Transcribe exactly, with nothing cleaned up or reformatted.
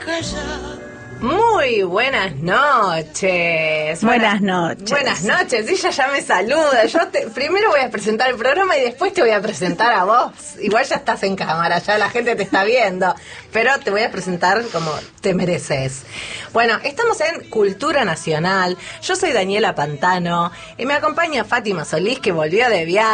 Muy buenas noches. Buenas noches. Buenas noches. Ella ya me saluda. Yo te, primero voy a presentar el programa y después te voy a presentar a vos. Igual ya estás en cámara, ya la gente te está viendo. Pero te voy a presentar como te mereces. Bueno, estamos en Cultura Nacional. Yo soy Daniela Pantano y me acompaña Fátima Solís, que volvió de viaje.